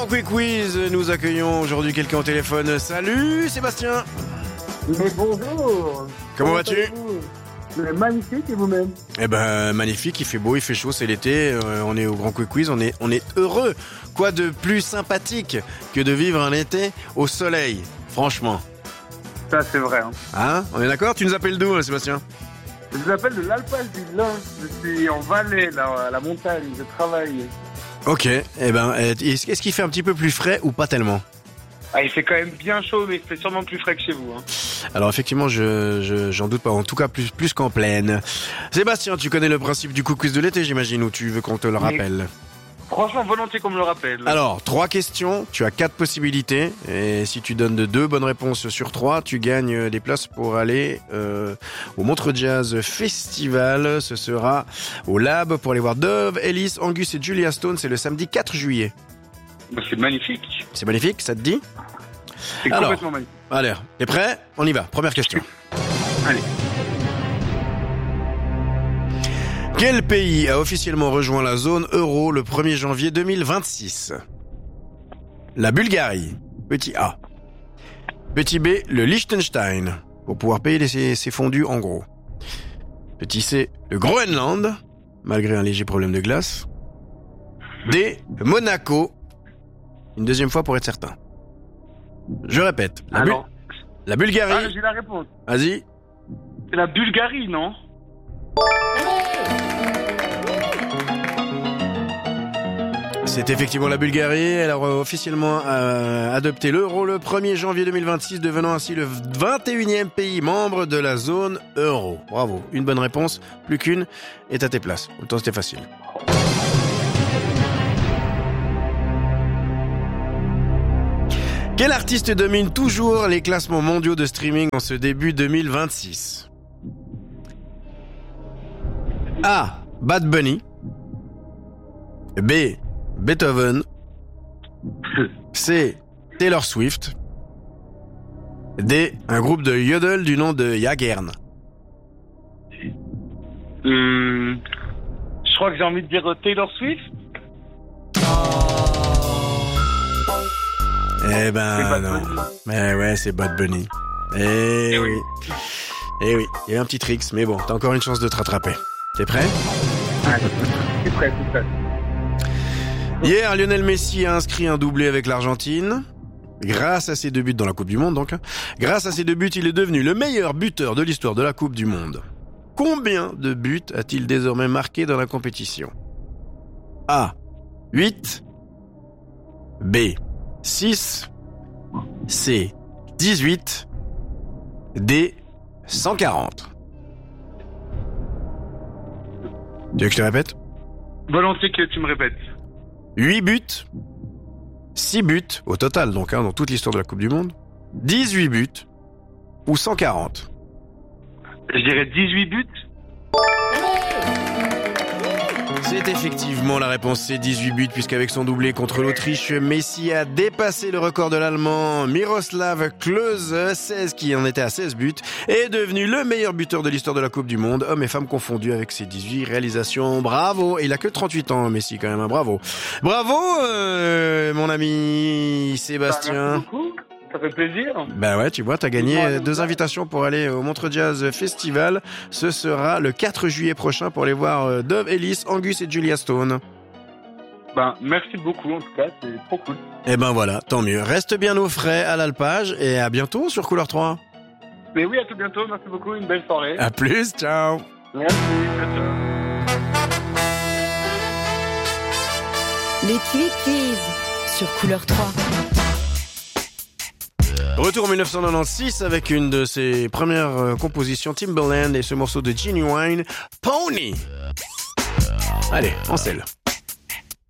Quick Quiz, nous accueillons aujourd'hui quelqu'un au téléphone. Salut Sébastien. Mais bonjour. Comment vas-tu? Mais magnifique, et vous-même? Eh ben magnifique, il fait beau, il fait chaud, c'est l'été, on est au Grand Quick Quiz, on est heureux. Quoi de plus sympathique que de vivre un été au soleil, franchement. Ça c'est vrai. Hein? On est d'accord? Tu nous appelles d'où, Sébastien? Je vous appelle de l'Alpage du Lin. Je suis en Valais, là, à la montagne, je travaille. Ok, eh ben est-ce qu'il fait un petit peu plus frais ou pas tellement? Ah, il fait quand même bien chaud, mais il fait sûrement plus frais que chez vous. Alors effectivement, j'en doute pas, en tout cas plus qu'en pleine. Sébastien, tu connais le principe du quiz de l'été, j'imagine, ou tu veux qu'on te le rappelle? Franchement, volontiers qu'on me le rappelle. Alors, 3 questions, tu as 4 possibilités, et si tu donnes de 2 bonnes réponses sur 3, tu gagnes des places pour aller au Montreux Jazz Festival. Ce sera au Lab pour aller voir Dove, Ellis, Angus et Julia Stone, c'est le samedi 4 juillet. C'est magnifique. C'est magnifique, ça te dit? C'est complètement magnifique. Allez, t'es prêt? On y va, première question. Allez. Quel pays a officiellement rejoint la zone euro le 1er janvier 2026? La Bulgarie, petit A. Petit B, le Liechtenstein, pour pouvoir payer ses fondus en gros. Petit C, le Groenland, malgré un léger problème de glace. D, Monaco, une deuxième fois pour être certain. Je répète, la Bulgarie... Ah, j'ai la réponse. Vas-y. C'est la Bulgarie, non? C'est effectivement la Bulgarie. Elle a officiellement adopté l'euro le 1er janvier 2026, devenant ainsi le 21e pays membre de la zone euro. Bravo, une bonne réponse, plus qu'une est à tes places. Autant c'était facile. Quel artiste domine toujours les classements mondiaux de streaming en ce début 2026? A. Bad Bunny. B. Beethoven. C. Taylor Swift. D. Un groupe de yodel du nom de Jagern. Je crois que j'ai envie de dire Taylor Swift. Eh ben non. Mais ouais, c'est Bad Bunny. Eh oui. Eh oui, il y a eu un petit tricks, mais bon, t'as encore une chance de te rattraper. T'es prêt? Allez, c'est prêt. Hier, Lionel Messi a inscrit un doublé avec l'Argentine. Grâce à ses 2 buts dans la Coupe du Monde, donc. Grâce à ses 2 buts, il est devenu le meilleur buteur de l'histoire de la Coupe du Monde. Combien de buts a-t-il désormais marqué dans la compétition? A. 8. B. 6. C. 18. D. 140. Tu veux que je te répète? Volontiers que tu me répètes. 8 buts, 6 buts au total, donc dans toute l'histoire de la Coupe du Monde, 18 buts ou 140. Je dirais 18 buts. C'est effectivement la réponse, c'est 18 buts, puisqu'avec son doublé contre l'Autriche, Messi a dépassé le record de l'Allemand Miroslav Klose, 16, qui en était à 16 buts, et est devenu le meilleur buteur de l'histoire de la Coupe du Monde, hommes et femmes confondus, avec ses 18 réalisations. Bravo! Et il a que 38 ans, Messi, quand même, bravo. Bravo, mon ami Sébastien. Merci beaucoup. Ça fait plaisir. Ben ouais, tu vois, t'as gagné 2 invitations pour aller au Montreux Jazz Festival. Ce sera le 4 juillet prochain pour aller voir Dove, Ellis, Angus et Julia Stone. Merci beaucoup, en tout cas, c'est trop cool. Et ben voilà, tant mieux. Reste bien au frais à l'Alpage et à bientôt sur Couleur 3. Mais oui, à tout bientôt, merci beaucoup, une belle soirée. À plus, ciao. Merci, ciao. Les Quick Quiz sur Couleur 3. Retour en 1996 avec une de ses premières compositions, Timbaland, et ce morceau de Genuine, Pony. Allez, en selle.